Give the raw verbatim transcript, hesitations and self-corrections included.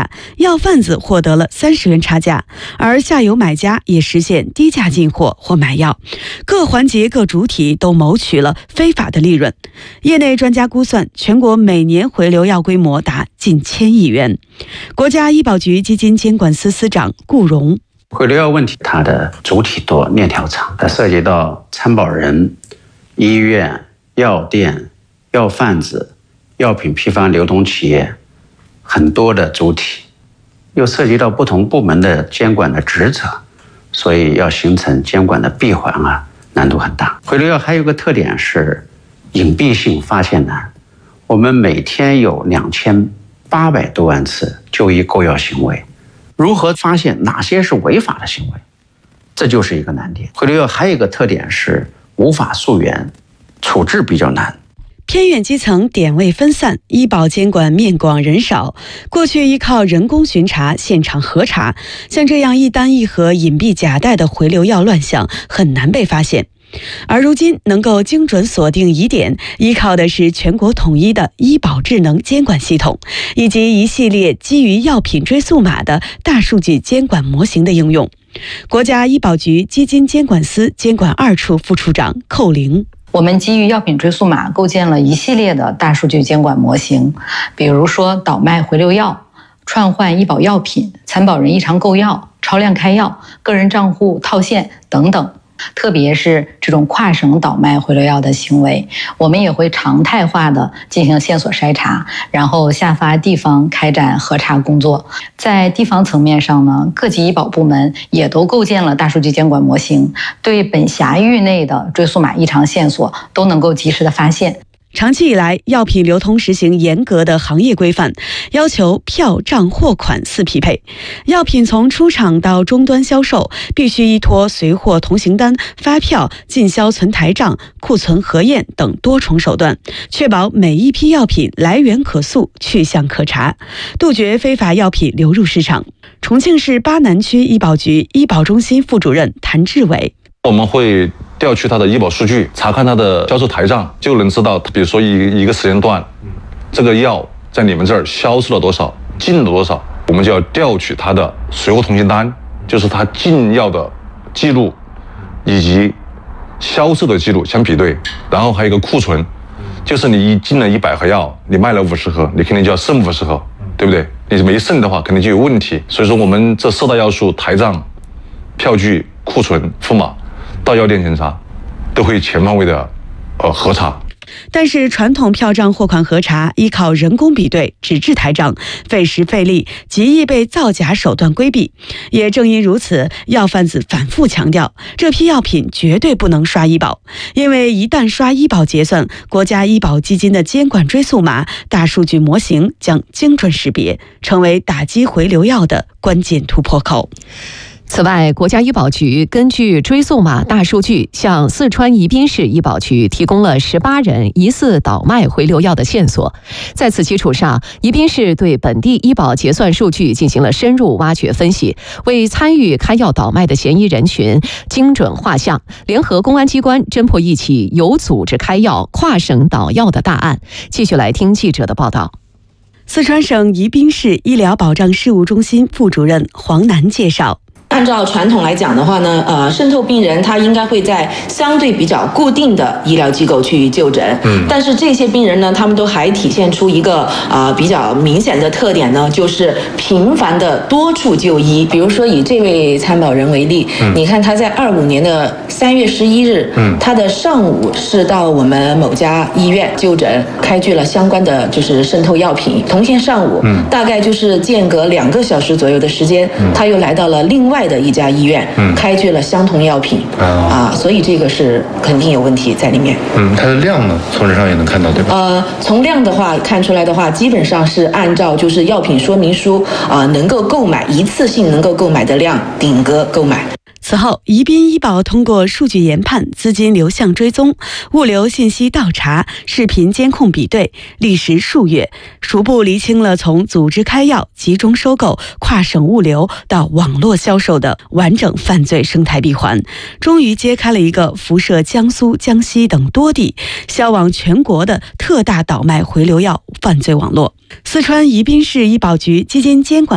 价，药贩子获得了三十元差价，而下游买家也实现低价进货或买药，各环节各主体都谋取了非法的利润。业内专家估算，全国每年回流药规模达近千亿元。国家医保局基金监管司司长顾荣： 回流药问题，它的主体多、链条长，它涉及到参保人、医院、药店、药贩子、药品批发流通企业很多的主体，又涉及到不同部门的监管的职责，所以要形成监管的闭环啊，难度很大。回流药还有个特点是隐蔽性发现难，我们每天有两千八百多万次就医购药行为，如何发现哪些是违法的行为，这就是一个难点。回流药还有一个特点是无法溯源，处置比较难。 偏远基层点位分散，医保监管面广人少。过去依靠人工巡查、现场核查，像这样一单一盒隐蔽夹带的回流药乱象很难被发现。而如今能够精准锁定疑点，依靠的是全国统一的医保智能监管系统，以及一系列基于药品追溯码的大数据监管模型的应用。国家医保局基金监管司监管二处副处长寇玲： 我们基于药品追溯码构建了一系列的大数据监管模型，比如说倒卖回流药、串换医保药品、参保人异常购药、超量开药、个人账户套现等等。特别是这种跨省倒卖回流药的行为，我们也会常态化的进行线索筛查，然后下发地方开展核查工作。在地方层面上呢，各级医保部门也都构建了大数据监管模型，对本辖域内的追溯码异常线索都能够及时的发现。 长期以来，药品流通实行严格的行业规范，要求票账货款四匹配。药品从出厂到终端销售，必须依托随货同行单、发票、进销存台账、库存核验等多重手段，确保每一批药品来源可溯、去向可查，杜绝非法药品流入市场。重庆市巴南区医保局医保中心副主任谭志伟： 我们会调取他的医保数据，查看他的销售台账，就能知道，比如说一一个时间段，这个药在你们这儿销售了多少，进了多少，我们就要调取他的随货同行单，就是他进药的记录以及销售的记录相比对，然后还有一个库存，就是你一进了一百盒药，你卖了五十盒，你肯定就要剩五十盒，对不对？你没剩的话，肯定就有问题。所以说，我们这四大要素：台账、票据、库存、付码。到药店检查，都会全方位的呃核查。 但是传统票账货款核查依靠人工比对、纸质台账，费时费力，极易被造假手段规避。也正因如此，药贩子反复强调，这批药品绝对不能刷医保，因为一旦刷医保结算，国家医保基金的监管追溯码大数据模型将精准识别，成为打击回流药的关键突破口。 此外，国家医保局根据追溯码大数据，向四川宜宾市医保局提供了十八人疑似倒卖回流药的线索。在此基础上，宜宾市对本地医保结算数据进行了深入挖掘分析，为参与开药倒卖的嫌疑人群精准画像，联合公安机关侦破一起有组织开药、跨省倒药的大案。继续来听记者的报道。 四川省宜宾市医疗保障事务中心副主任黄楠介绍， 按照传统来讲的话呢，呃，渗透病人他应该会在相对比较固定的医疗机构去就诊，嗯，但是这些病人呢，他们都还体现出一个啊、呃、比较明显的特点呢，就是频繁的多处就医。比如说以这位参保人为例，嗯、你看他在二五年的三月十一日，嗯，他的上午是到我们某家医院就诊，开具了相关的就是渗透药品。同天上午，嗯，大概就是间隔两个小时左右的时间，嗯、他又来到了另外的一家医院，嗯，开具了相同药品，啊、啊，所以这个是肯定有问题在里面。 嗯，它的量呢，从这上也能看到，对吧？ 呃，从量的话看出来的话，基本上是按照就是药品说明书啊、呃、能够购买一次性能够购买的量顶格购买。 此后，宜宾医保通过数据研判、资金流向追踪、物流信息倒查、视频监控比对，历时数月，逐步厘清了从组织开药、集中收购、跨省物流到网络销售的完整犯罪生态闭环，终于揭开了一个辐射江苏、江西等多地、销往全国的特大倒卖回流药犯罪网络。四川宜宾市医保局基金监管